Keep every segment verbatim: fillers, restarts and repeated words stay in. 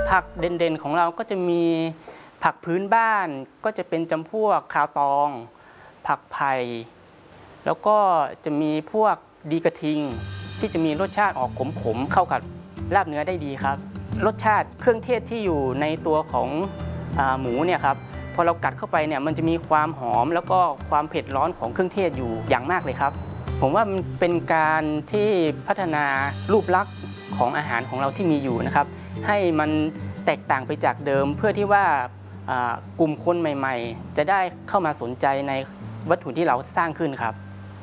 ผักเด่นๆของเราก็จะมีผักพื้นบ้านก็จะเป็นจำพวกขาวตองผักไผ่แล้วก็จะมีพวกดีกระทิงที่จะมีรสชาติออกขมๆเข้ากับลาบเนื้อได้ดีครับรสชาติเครื่องเทศที่อยู่ในตัวของหมูเนี่ยครับพอเรากัดเข้าไปเนี่ยมันจะมีความหอมแล้วก็ความเผ็ดร้อนของเครื่องเทศอยู่อย่างมากเลยครับผมว่ามันเป็นการที่พัฒนารูปลักษณ์ของอาหารของเราที่มีอยู่นะครับให้มันแตกต่างไปจากเดิมเพื่อที่ว่ากลุ่มคนใหม่ๆจะได้เข้ามาสนใจในวัตถุที่เราสร้างขึ้นครับ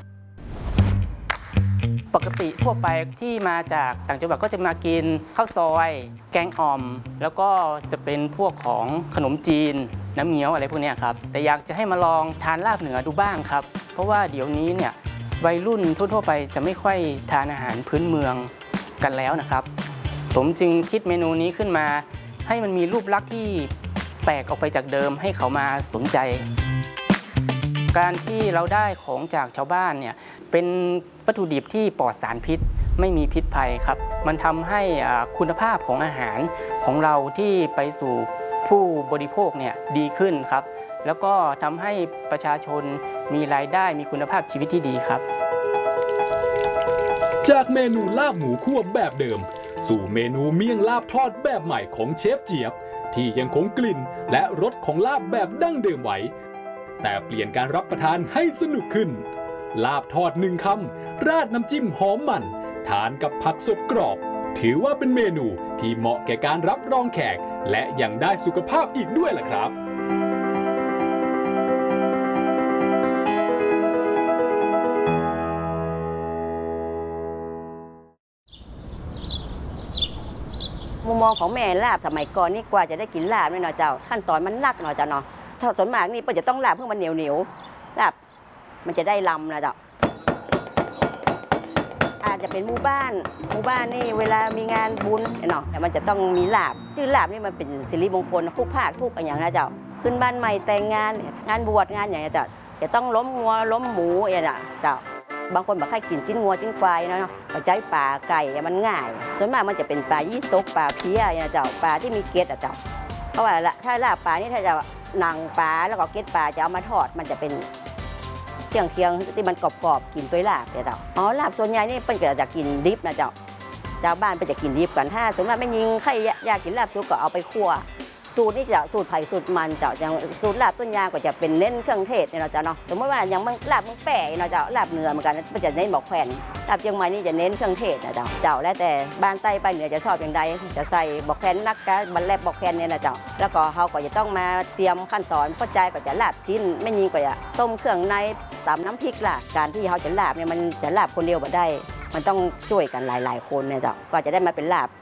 ปกติทั่วไปที่มาจากต่างจังหวัดก็จะมากินข้าวซอยแกงอ่อมแล้วก็จะเป็นพวกของขนมจีนน้ำเงี้ยวอะไรพวกนี้ครับแต่อยากจะให้มาลองทานลาบเหนือดูบ้างครับเพราะว่าเดี๋ยวนี้เนี่ยวัยรุ่นทั่วๆไปจะไม่ค่อยทานอาหารพื้นเมืองกันแล้วนะครับผมจึงคิดเมนูนี้ขึ้นมาให้มันมีรูปลักษณ์ที่แปลกออกไปจากเดิมให้เขามาสนใจการที่เราได้ของจากชาวบ้านเนี่ยเป็นวัตถุดิบที่ปลอดสารพิษไม่มีพิษภัยครับมันทำให้คุณภาพของอาหารของเราที่ไปสู่ผู้บริโภคเนี่ยดีขึ้นครับแล้วก็ทำให้ประชาชนมีรายได้มีคุณภาพชีวิตที่ดีครับจากเมนูลาบหมูคั่วแบบเดิมสู่เมนูเมี่ยงลาบทอดแบบใหม่ของเชฟเจี๊ยบที่ยังคงกลิ่นและรสของลาบแบบดั้งเดิมไว้แต่เปลี่ยนการรับประทานให้สนุกขึ้นลาบทอดหนึ่งคำราดน้ำจิ้มหอมมันทานกับผักสดกรอบถือว่าเป็นเมนูที่เหมาะแก่การรับรองแขกและยังได้สุขภาพอีกด้วยล่ะครับมุมมองของแม่ลาบสมัยก่อนนี่กว่าจะได้กินลาบเนี่ยเนาะเจ้าขั้นตอนมันหนักเนาะเจ้าเนาะถ้าส่วนมากนี่เพื่อจะต้องลาบเพื่อมันเหนียวเหนียวลาบมันจะได้ลำนะเจ้าอาจจะเป็นหมู่บ้านหมู่บ้านนี่เวลามีงานบุญเนาะแต่มันจะต้องมีลาบชื่อลาบนี่มันเป็นสิริมงคลทุกภาคทุกอย่างนะเจ้าขึ้นบ้านใหม่แต่งงานงานบวชงานอย่างเงี้ยเจ้าจะต้องล้มงัวล้มหมูอย่างเงี้ยเจ้าบางคนบอกให้กินชิ้นงัวชิ้นควายเนาะเอาใจปลาไก่มันง่ายส่วนมากมันจะเป็นปลายี่สกปลาเพี้ยอย่างเจ้าปลาที่มีเกล็ดอ่ะเจ้าเพราะว่าถ้าลาบปลานี่ถ้าจะหนังปลาแล้วก็เกล็ดปลาจะเอามาทอดมันจะเป็นเคียงเคียงที่มันกรอบๆกินตัวลาบเจ้าอ๋อลาบส่วนใหญ่นี่เป็นก็จะกินดิบนะเจ้าชาวบ้านเป็นจะกินดิบกันถ้าสมมติไม่ยิงใครอยากกินลาบสุกก็เอาไปคั่วสูตรนี่จะสูตรไผ่สูตรมันเจ้าอย่างสูตรลาบต้นยางก็จะเป็นเน้นเครื่องเทศเนี่ยเราจะเนาะสมมติว่าอย่างมันลาบมึงแปะเราจะลาบเนื้อเหมือนกันมันจะเน้นบอกแขวนลาบเชียงใหม่นี่จะเน้นเครื่องเทศนะเจ้าเจ้าแล้วแต่บ้านใต้ไปเหนือจะชอบอย่างใดจะใส่บอกแขวนนักกะบันแลบบอกแขวนเนี่ยนะเจ้าแล้วก็เขาก็จะต้องมาเตรียมขั้นตอนพ่อใจก็จะลาบชิ้นไม่ยิงก็จะต้มเครื่องในตำน้ำพริกล่ะการที่เขาจะลาบเนี่ยมันจะลาบคนเดียวบ่ได้มันต้องช่วยกันหลายๆคนเนี่ยเจ้าก็จะได้มาเป็นลาบ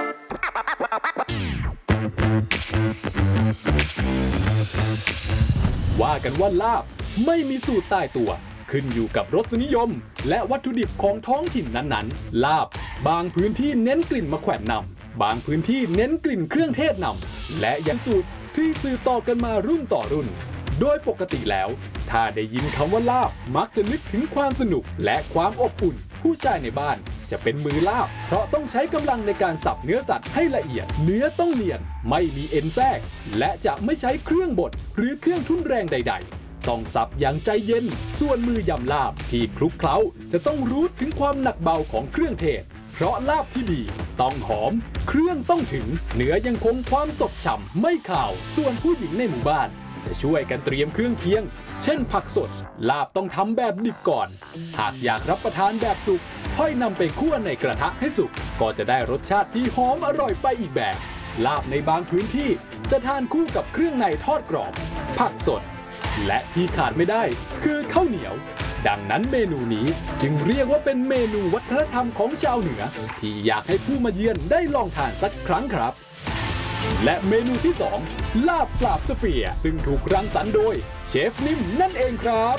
ว่ากันว่าลาบไม่มีสูตรตายตัวขึ้นอยู่กับรสนิยมและวัตถุดิบของท้องถิ่นนั้นๆลาบบางพื้นที่เน้นกลิ่นมะแขวนนำบางพื้นที่เน้นกลิ่นเครื่องเทศนำและยังสูตรที่สืบต่อกันมารุ่นต่อรุ่นโดยปกติแล้วถ้าได้ยินคำว่าลาบมักจะนึกถึงความสนุกและความอบอุ่นผู้ชายในบ้านจะเป็นมือลาบเพราะต้องใช้กำลังในการสับเนื้อสัตว์ให้ละเอียดเนื้อต้องเนียนไม่มีเอ็นแทรกและจะไม่ใช้เครื่องบดหรือเครื่องทุ่นแรงใดๆต้องสับอย่างใจเย็นส่วนมือยำลาบที่คลุกเคล้าจะต้องรู้ถึงความหนักเบาของเครื่องเทศเพราะลาบที่ดีต้องหอมเครื่องต้องถึงเนื้อยังคงความสดฉ่ำไม่ขาวส่วนผู้หญิงในหมู่บ้านจะช่วยกันเตรียมเครื่องเคียงเช่นผักสดลาบต้องทำแบบดิบก่อนหากอยากรับประทานแบบสุกค่อยนำไปคั่วในกระทะให้สุกก็จะได้รสชาติที่หอมอร่อยไปอีกแบบลาบในบางพื้นที่จะทานคู่กับเครื่องในทอดกรอบผักสดและที่ขาดไม่ได้คือข้าวเหนียวดังนั้นเมนูนี้จึงเรียกว่าเป็นเมนูวัฒนธรรมของชาวเหนือที่อยากให้ผู้มาเยือนได้ลองทานสักครั้งครับและเมนูที่สองลาบปราบสเฟียร์ซึ่งถูกรังสรรค์โดยเชฟนิ่มนั่นเองครับ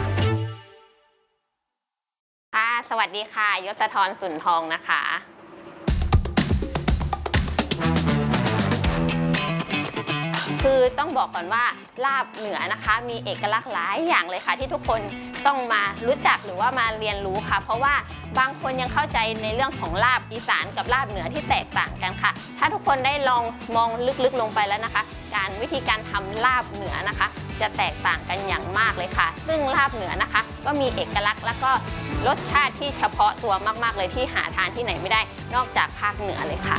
ค่ะสวัสดีค่ะยศธรสุนทองนะคะ คือต้องบอกก่อนว่าลาบเหนือนะคะมีเอกลักษณ์หลายอย่างเลยค่ะที่ทุกคนต้องมารู้จักหรือว่ามาเรียนรู้ค่ะเพราะว่าบางคนยังเข้าใจในเรื่องของลาบอีสานกับลาบเหนือที่แตกต่างกันค่ะถ้าทุกคนคนได้ลองมองลึกๆลงไปแล้วนะคะ การวิธีการทำลาบเหนือนะคะ จะแตกต่างกันอย่างมากเลยค่ะซึ่งลาบเหนือนะคะก็มีเอกลักษณ์แล้วก็รสชาติที่เฉพาะตัวมากๆเลยที่หาทานที่ไหนไม่ได้นอกจากภาคเหนือเลยค่ะ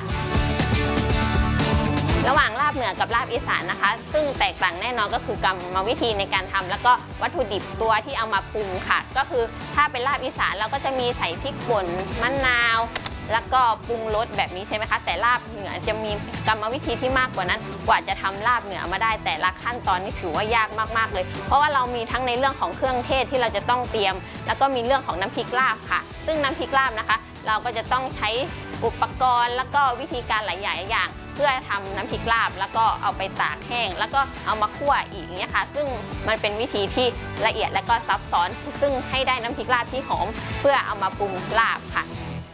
ระหว่างลาบเหนือกับลาบอีสานนะคะซึ่งแตกต่างแน่นอนก็คือกรรมวิธีในการทำแล้วก็วัตถุดิบตัวที่เอามาปรุงค่ะก็คือถ้าเป็นลาบอีสานเราก็จะมีใส่พริกป่นมะนาวแล้วก็ปรุงรสแบบนี้ใช่ไหมคะแต่ลาบเหนือจะมีกรรมวิธีที่มากกว่านั้นกว่าจะทำลาบเหนือมาได้แต่ละขั้นตอนนี่ถือว่ายากมากๆเลยเพราะว่าเรามีทั้งในเรื่องของเครื่องเทศที่เราจะต้องเตรียมแล้วก็มีเรื่องของน้ำพริกลาบค่ะซึ่งน้ำพริกลาบนะคะเราก็จะต้องใช้อุปกรณ์แล้วก็วิธีการหลายอย่างเพื่อทำน้ำพริกลาบแล้วก็เอาไปตากแห้งแล้วก็เอามาคั่วอีกเนี่ยค่ะซึ่งมันเป็นวิธีที่ละเอียดและก็ซับซ้อนซึ่งให้ได้น้ำพริกลาบที่หอมเพื่อเอามาปรุงลาบค่ะ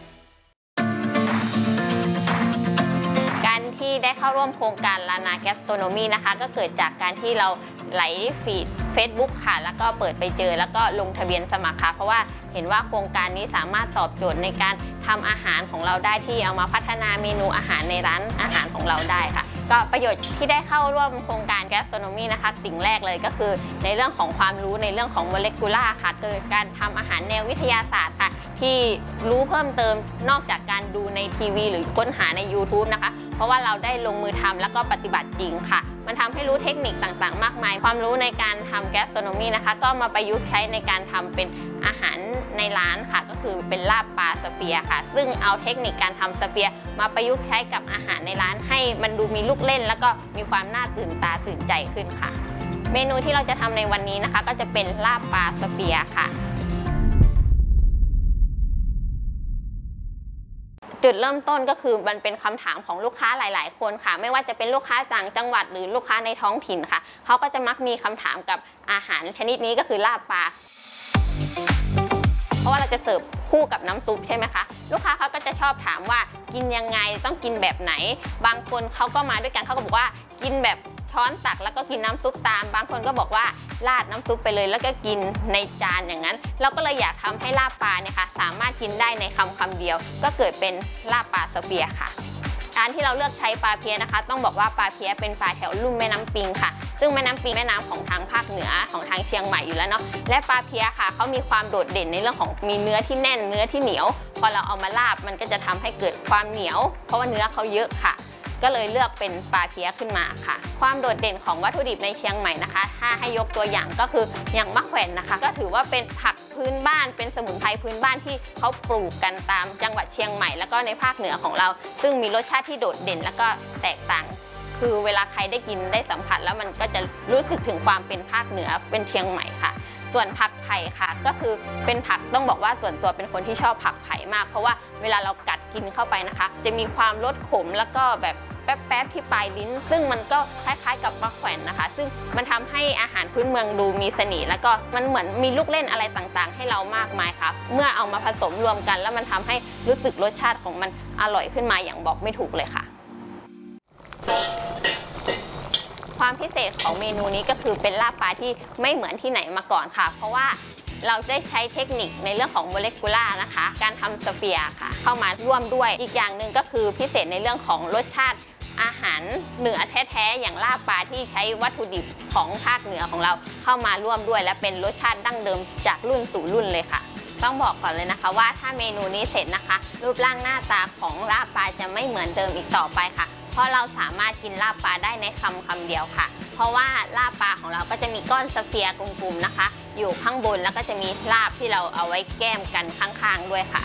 การที่ได้เข้าร่วมโครงการลานาแกสโตรโนมีนะคะก็เกิดจากการที่เราไหลฟีด Facebook ค่ะแล้วก็เปิดไปเจอแล้วก็ลงทะเบียนสมัครค่ะเพราะว่าเห็นว่าโครงการนี้สามารถตอบโจทย์ในการทำอาหารของเราได้ที่เอามาพัฒนาเมนูอาหารในร้านอาหารของเราได้ค่ะก็ประโยชน์ที่ได้เข้าร่วมโครงการแกสโตรโนมีนะคะสิ่งแรกเลยก็คือในเรื่องของความรู้ในเรื่องของโมเลกุล่าค่ะเกิดการทำอาหารแนววิทยาศาสตร์ค่ะที่รู้เพิ่มเติมนอกจากการดูในทีวีหรือค้นหาใน ยูทูบ นะคะเพราะว่าเราได้ลงมือทำแล้วก็ปฏิบัติจริงค่ะมันทำให้รู้เทคนิคต่างๆมากมายความรู้ในการทำแกสโตรโนมีนะคะก็มาประยุกต์ใช้ในการทำเป็นอาหารในร้านค่ะก็คือเป็นลาบปลาสเปียร์ค่ะซึ่งเอาเทคนิคการทำสเปียร์มาประยุกต์ใช้กับอาหารในร้านให้มันดูมีลูกเล่นแล้วก็มีความน่าตื่นตาตื่นใจขึ้นค่ะเมนูที่เราจะทำในวันนี้นะคะก็จะเป็นลาบปลาสเปียร์ค่ะจุดเริ่มต้นก็คือมันเป็นคำถามของลูกค้าหลายๆคนค่ะไม่ว่าจะเป็นลูกค้าต่างจังหวัดหรือลูกค้าในท้องถิ่นค่ะเขาก็จะมักมีคำถามกับอาหารชนิดนี้ก็คือลาบปลาเพราะว่าเราจะเสิร์ฟคู่กับน้ำซุปใช่ไหมคะลูกค้าเขาก็จะชอบถามว่ากินยังไงต้องกินแบบไหนบางคนเขาก็มาด้วยกันเขาก็บอกว่ากินแบบช้อนตักแล้วก็กินน้ำซุปตามบางคนก็บอกว่าราดน้ำซุปไปเลยแล้วก็กินในจานอย่างนั้นเราก็เลยอยากทำให้ลาบปลาเนี่ยค่ะสามารถกินได้ในคำคำเดียวก็เกิดเป็นลาบปลาสเปียร์ค่ะการที่เราเลือกใช้ปลาเพี้ยนะคะต้องบอกว่าปลาเพี้ยเป็นปลาแถวลุ่มแม่น้ำปิงค่ะซึ่งแม่น้ำปิงแม่น้ำของทางภาคเหนือของทางเชียงใหม่อยู่แล้วเนาะและปลาเพี้ยค่ะเขามีความโดดเด่นในเรื่องของมีเนื้อที่แน่นเนื้อที่เหนียวพอเราเอามาลาบมันก็จะทำให้เกิดความเหนียวเพราะว่าเนื้อเขาเยอะค่ะก็เลยเลือกเป็นปลาเพี้ยขึ้นมาค่ะความโดดเด่นของวัตถุดิบในเชียงใหม่นะคะถ้าให้ยกตัวอย่างก็คืออย่างมะแขวนนะคะก็ถือว่าเป็นผักพื้นบ้านเป็นสมุนไพรพื้นบ้านที่เขาปลูกกันตามจังหวัดเชียงใหม่แล้วก็ในภาคเหนือของเราซึ่งมีรสชาติที่โดดเด่นแล้วก็แตกต่างคือเวลาใครได้กินได้สัมผัสแล้วมันก็จะรู้สึกถึงความเป็นภาคเหนือเป็นเชียงใหม่ค่ะส่วนผักไผ่ค่ะก็คือเป็นผักต้องบอกว่าส่วนตัวเป็นคนที่ชอบผักไผ่มากเพราะว่าเวลาเรากัดกินเข้าไปนะคะจะมีความรสขมแล้วก็แบบแป๊บๆที่ปลายลิ้นซึ่งมันก็คล้ายๆกับมะแขวนนะคะซึ่งมันทำให้อาหารพื้นเมืองดูมีเสน่ห์แล้วก็มันเหมือนมีลูกเล่นอะไรต่างๆให้เรามากมายค่ะเมื่อเอามาผสมรวมกันแล้วมันทำให้รู้สึกรสชาติของมันอร่อยขึ้นมาอย่างบอกไม่ถูกเลยค่ะความพิเศษของเมนูนี้ก็คือเป็นลาบปลาที่ไม่เหมือนที่ไหนมาก่อนค่ะเพราะว่าเราได้ใช้เทคนิคในเรื่องของโมเลกุล่านะคะการทำสเปียร์ค่ะเข้ามาร่วมด้วยอีกอย่างหนึ่งก็คือพิเศษในเรื่องของรสชาติอาหารเหนือแท้ๆอย่างลาบปลาที่ใช้วัตถุดิบของภาคเหนือของเราเข้ามาร่วมด้วยและเป็นรสชาติดั้งเดิมจากรุ่นสู่รุ่นเลยค่ะต้องบอกก่อนเลยนะคะว่าถ้าเมนูนี้เสร็จนะคะรูปร่างหน้าตาของลาบปลาจะไม่เหมือนเดิมอีกต่อไปค่ะเพราะเราสามารถกินลาบปลาได้ในคำคำเดียวค่ะเพราะว่าลาบปลาของเราก็จะมีก้อนสเฟียร์กลมๆนะคะอยู่ข้างบนแล้วก็จะมีลาบที่เราเอาไว้แก้มกันข้างๆด้วยค่ะ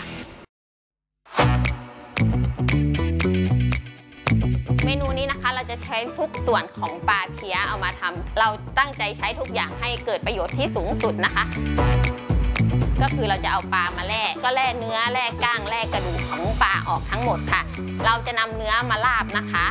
เมนูนี้นะคะเราจะใช้ทุกส่วนของปลาเพี้ยเอามาทำเราตั้งใจใช้ทุกอย่างให้เกิดประโยชน์ที่สูงสุดนะคะก็คือเราจะเอาปลามาแล่ก็แล่เนื้อแล่ก้างแล่กระดูกของปลาออกทั้งหมดค่ะเราจะนำเนื้อมาลาบนะคะ